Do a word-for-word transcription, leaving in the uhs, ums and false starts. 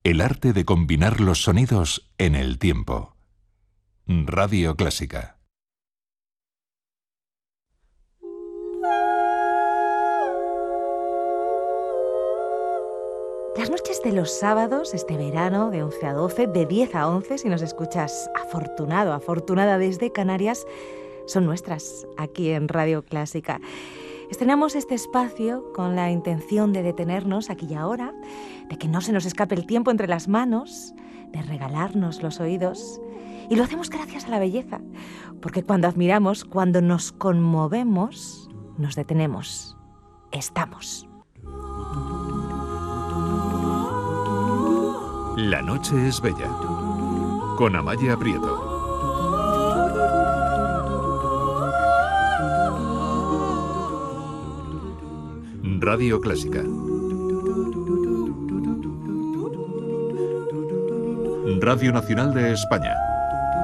El arte de combinar los sonidos en el tiempo. Radio Clásica. Las noches de los sábados, este verano, de once a doce, de diez a once, si nos escuchas afortunado, afortunada desde Canarias, son nuestras, aquí en Radio Clásica. Estrenamos este espacio con la intención de detenernos aquí y ahora, de que no se nos escape el tiempo entre las manos, de regalarnos los oídos. Y lo hacemos gracias a la belleza, porque cuando admiramos, cuando nos conmovemos, nos detenemos, estamos. La noche es bella, con Amaya Prieto. Radio Clásica. Radio Nacional de España.